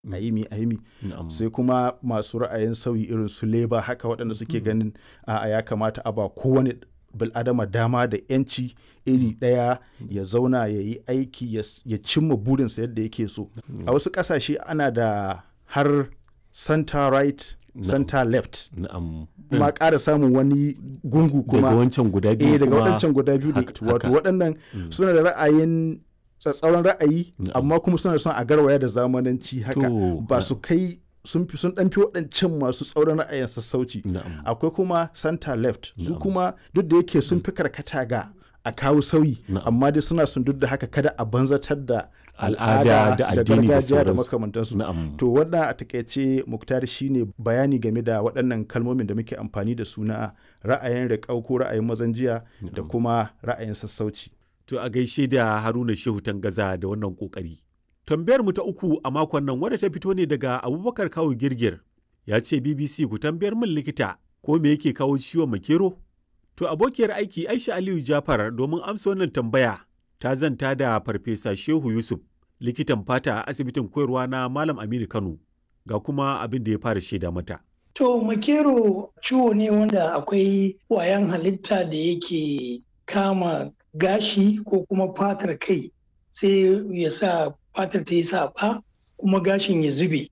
a yi mi. Na'am. Sai kuma masu ra'ayin sauyi irin su Labour haka waɗanda suke ganin a ya kamata a ba kowane bil'adama dama da 'yanci iri ɗaya ya zauna ya yi aiki ya cimma burinsa yadda yake so. A wasu ƙasashe ana da har center right, center left. Na'am. Ma ƙara samun wani gungu kuma. Daga wancan guda biyu daga kuma waɗancan guda biyu ne. Wato waɗannan suna da ra'ayin tsatsauran ra'ayi amma kuma suna son a garwaya da zamananci haka ba su kai sun ɗan fi waɗancan masu tsauran ra'ayin sassauci. Akwai kuma center left su kuma duk da yake sun fi karkata ga a kawo sauyi amma dai suna sun duk da haka kada a banzatar da al'ada da gargajiya da makamantansu. To wannan a takaice Muktar shine bayani game da waɗannan kalmomin da muke amfani da su na ra'ayin riƙau ko ra'ayin mazan jiya da kuma ra'ayin sassauci. To a gaishe da Haruna Shehu Tangaza da wannan kokari. Tambayar mu ta uku a makon nan wadda ta fito ne daga Abubakar Kawu Girgir. Ya ce BBC ku tambayar min likita ko me yake kawo ciwon makero? To abokiyar aiki Aisha Aliyu Jafar domin amsa wannan tambaya ta zanta da Farfesa Shehu Yusuf likitan fata a asibitin koyarwa na Malam Aminu Kano ga kuma abin da ya fara shaida mata. To makero ciwo ne wanda akwai ƙwayan halitta da yake kama gashi ko kuma fatar kai sai ya sa fatar ta yi saɓa kuma gashin ya zube.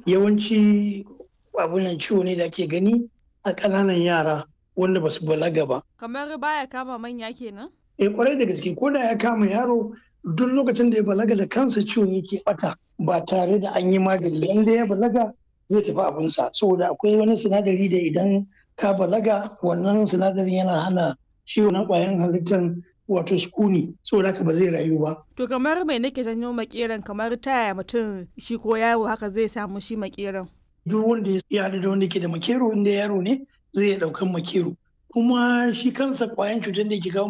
Yawanci abunan ciwo ne da ake gani a ƙananan yara wanda ba su balaga ba. Kamar baya kama manya kenan? Kwarai da gaske ko da ya kama yaro duk lokacin da ya balaga da kansa ciwon yake bata ba tare da an yi magani. Inda ya balaga zai tafi abinsa saboda akwai wani sinadari da idan ka balaga wannan sinadarin yana hana ciwon na ƙwayan halittar wato sukuni saboda haka ba zai rayu ba. To kamar mai nake janyo makeran kamar taya mutum shi ko yaro haka zai samu shi makeran? Duk wanda ya haɗu da wanda ke da makero inda yaro ne zai iya ɗaukan makero. Kuma shi kansa ƙwayan cutar da ke kawo